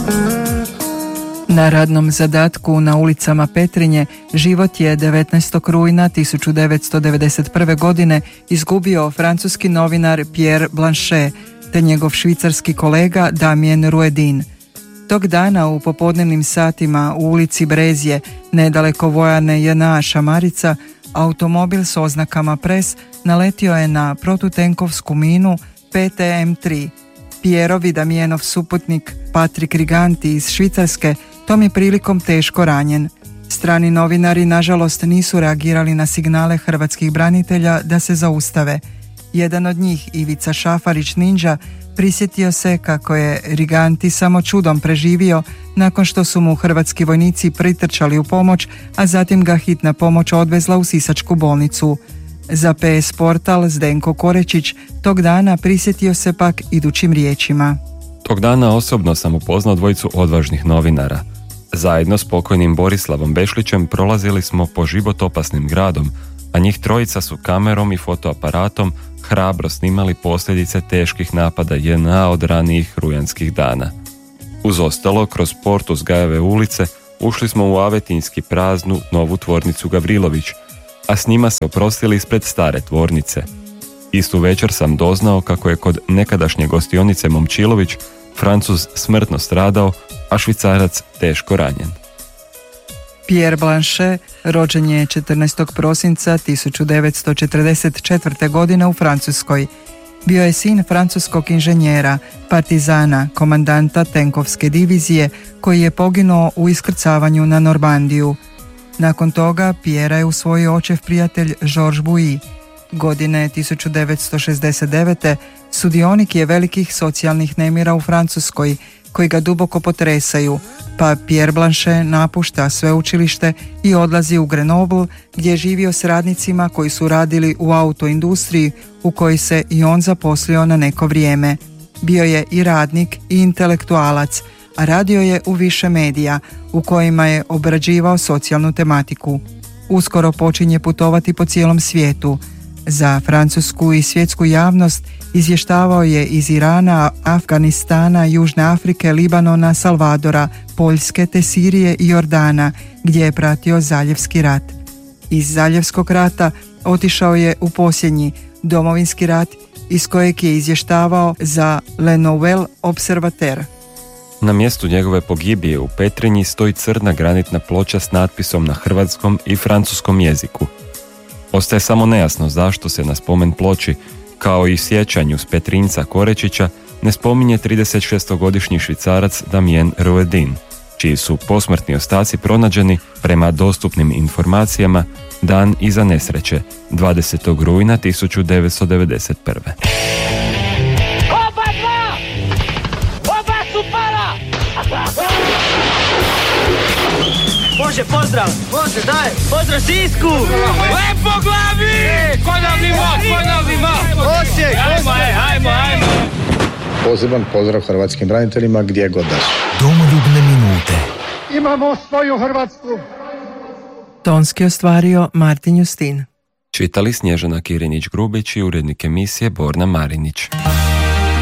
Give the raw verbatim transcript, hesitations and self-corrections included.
Na radnom zadatku na ulicama Petrinje život je devetnaestog rujna tisuću devetsto devedeset prve. godine izgubio francuski novinar Pierre Blanchet te njegov švicarski kolega Damien Ruedin. Tog dana u popodnevnim satima u ulici Brezje, nedaleko vojarne J N A Šamarica, automobil s oznakama Pres naletio je na protutenkovsku minu P T M tri. Pierrov i Damienov suputnik Patrick Riganti iz Švicarske tom je prilikom teško ranjen. Strani novinari nažalost nisu reagirali na signale hrvatskih branitelja da se zaustave. Jedan od njih, Ivica Šafarić Ninja, prisjetio se kako je Riganti samo čudom preživio nakon što su mu hrvatski vojnici pritrčali u pomoć, a zatim ga hitna pomoć odvezla u sisačku bolnicu. Za P S Portal Zdenko Korečić tog dana prisjetio se pak idućim riječima. Tog dana osobno sam upoznao dvojicu odvažnih novinara. Zajedno s pokojnim Borislavom Bešlićem prolazili smo po život opasnim gradom, a njih trojica su kamerom i fotoaparatom hrabro snimali posljedice teških napada J N A od ranijih rujanskih dana. Uz ostalo, kroz port uz Gajeve ulice ušli smo u Avetinjski praznu novu tvornicu Gavrilović, a s njima se oprostili ispred stare tvornice. Istu večer sam doznao kako je kod nekadašnje gostionice Momčilović Francuz smrtno stradao, a Švicarac teško ranjen. Pierre Blanchet rođen je četrnaestog prosinca tisuću devetsto četrdeset četvrte. godine u Francuskoj. Bio je sin francuskog inženjera, partizana, komandanta tenkovske divizije koji je poginuo u iskrcavanju na Normandiju. Nakon toga Pierre je usvojio očev prijatelj Georges Bouilly. Godine tisuću devetsto šezdeset devete. sudionik je velikih socijalnih nemira u Francuskoj koji ga duboko potresaju, pa Pierre Blanchet napušta sveučilište i odlazi u Grenoble gdje je živio s radnicima koji su radili u autoindustriji u kojoj se i on zaposlio na neko vrijeme. Bio je i radnik i intelektualac, a radio je u više medija u kojima je obrađivao socijalnu tematiku. Uskoro počinje putovati po cijelom svijetu. Za francusku i svjetsku javnost izvještavao je iz Irana, Afganistana, Južne Afrike, Libanona, Salvadora, Poljske te Sirije i Jordana, gdje je pratio Zaljevski rat. Iz Zaljevskog rata otišao je u posljednji Domovinski rat iz kojeg je izvještavao za Le Nouvel Observateur. Na mjestu njegove pogibije u Petrinji stoji crna granitna ploča s natpisom na hrvatskom i francuskom jeziku. Ostaje samo nejasno zašto se na spomen ploči, kao i sjećanju s Petrinjca Korečića, ne spominje tridesetšestogodišnji Švicarac Damien Ruedin, čiji su posmrtni ostaci pronađeni prema dostupnim informacijama dan iza nesreće, dvadesetog rujna tisuću devetsto devedeset prve. Oba dva! Oba su pala! Može, pozdrav! Može, daj! Pozdrav Sisku! Lepo glavi! E, konavni mok, konavni mok! Osijek! Ajmo, ajmo, ajmo! Poseban pozdrav hrvatskim braniteljima gdje god da su. Domoljubne minute. Imamo svoju Hrvatsku! Tonski ostvario Martin Justin. Čitali Snježana Kirinić-Grubić i urednik emisije Borna Marinić.